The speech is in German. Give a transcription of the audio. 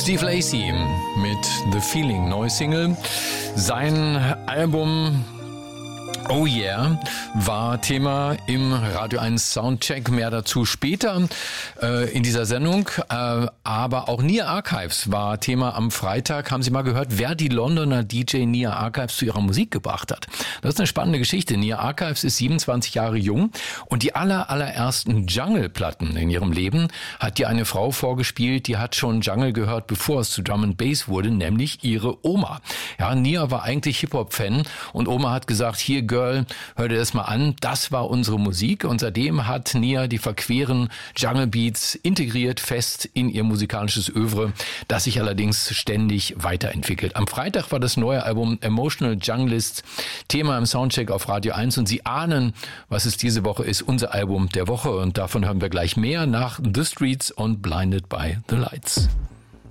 Steve Lacy mit The Feeling, neue Single. Sein Album Oh Yeah war Thema im Radio 1 Soundcheck. Mehr dazu später in dieser Sendung. Aber auch Nia Archives war Thema am Freitag. Haben Sie mal gehört, wer die Londoner DJ Nia Archives zu ihrer Musik gebracht hat? Das ist eine spannende Geschichte. Nia Archives ist 27 Jahre jung und die allerersten Jungle-Platten in ihrem Leben hat ihr eine Frau vorgespielt, die hat schon Jungle gehört, bevor es zu Drum and Bass wurde, nämlich ihre Oma. Ja, Nia war eigentlich Hip-Hop-Fan und Oma hat gesagt, hier Girl, hör dir das mal an, das war unsere Musik und seitdem hat Nia die verqueren Jungle Beats integriert fest in ihr musikalisches Övre, das sich allerdings ständig weiterentwickelt. Am Freitag war das neue Album Emotional Junglist Thema im Soundcheck auf Radio 1 und Sie ahnen, was es diese Woche ist, unser Album der Woche und davon hören wir gleich mehr nach The Streets und Blinded by the Lights.